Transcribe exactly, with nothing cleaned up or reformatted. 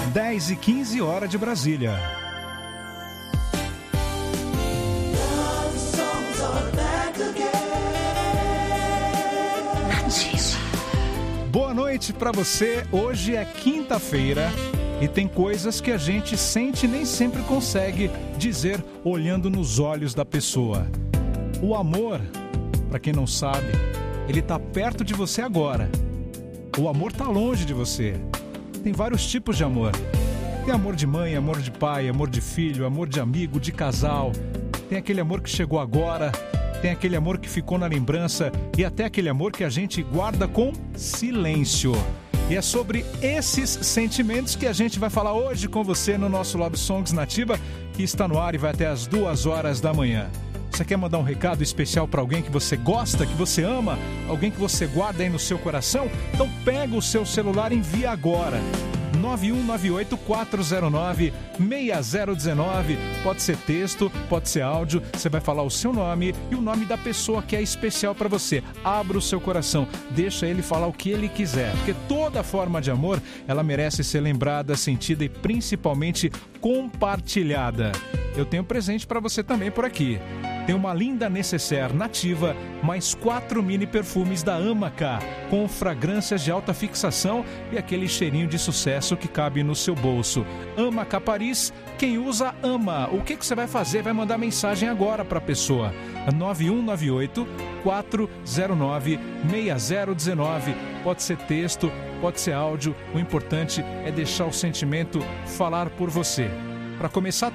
dez e quinze hora de Brasília. Boa noite para você. Hoje é quinta-feira e tem coisas que a gente sente e nem sempre consegue dizer olhando nos olhos da pessoa. O amor, para quem não sabe, ele tá perto de você agora. O amor tá longe de você. Tem vários tipos de amor. Tem amor de mãe, amor de pai, amor de filho, amor de amigo, de casal. Tem aquele amor que chegou agora. Tem aquele amor que ficou na lembrança e até aquele amor que a gente guarda com silêncio. E é sobre esses sentimentos que a gente vai falar hoje com você no nosso Love Songs Nativa, que está no ar e vai até as duas horas da manhã. Você quer mandar um recado especial para alguém que você gosta, que você ama, alguém que você guarda aí no seu coração? Então pega o seu celular e envia agora. nove um nove oito quatro zero nove seis zero um nove. Pode ser texto, pode ser áudio. Você vai falar o seu nome e o nome da pessoa que é especial para você. Abra o seu coração, deixa ele falar o que ele quiser, porque toda forma de amor, ela merece ser lembrada, sentida e principalmente compartilhada. Eu tenho presente para você também por aqui. Tem uma linda necessaire nativa, mais quatro mini perfumes da Amaca, com fragrâncias de alta fixação e aquele cheirinho de sucesso que cabe no seu bolso. Amaca Paris, quem usa ama. O que, que você vai fazer? Vai mandar mensagem agora para a pessoa. nove um nove oito quatro zero nove seis zero um nove. Pode ser texto, pode ser áudio. O importante é deixar o sentimento falar por você. Para começar